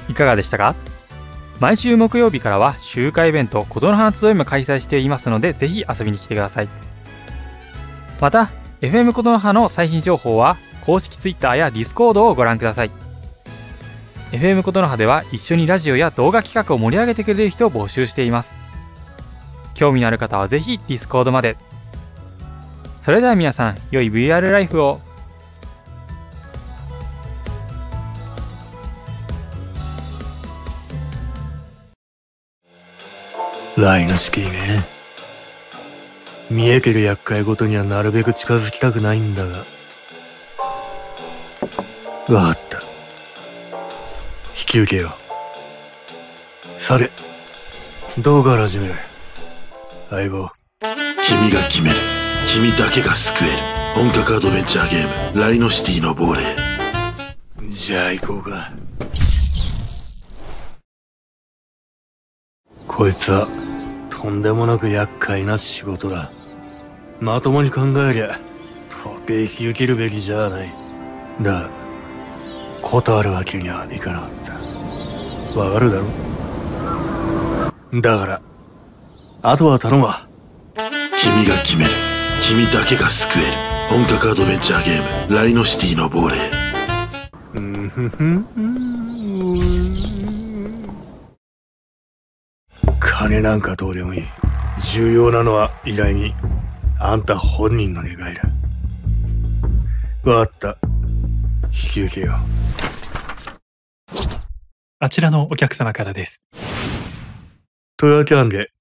いかがでしたか？毎週木曜日からは集会イベント琴の花集いも開催していますので、ぜひ遊びに来てください。また FM 琴の葉の最新情報は公式 Twitter や Discord をご覧ください。 FM 琴の葉では一緒にラジオや動画企画を盛り上げてくれる人を募集しています。興味のある方はぜひ Discord まで。それでは皆さん、良い VR ライフを。 ライノシティね。見えてる厄介ごとにはなるべく近づきたくないんだが。わかった。引き受けよう。さて、どうから始める？相棒。 君が決める。君だけが救える。本格アドベンチャーゲーム、ライノシティの亡霊。 じゃあ行こうか。こいつは、とんでもなく厄介な仕事だ。まともに考えりゃ、到底引き受けるべきじゃない。だが、断るわけにはいかなかった。わかるだろ？だから、あとは頼むわ。 君が決める。君だけが救える。本格アドベンチャーゲーム、ライノシティの亡霊。 金なんかどうでもいい。重要なのは依頼人、あんた本人の願いだ。わかった。引き受けよう。 あちらのお客様からです。 トヤキャンで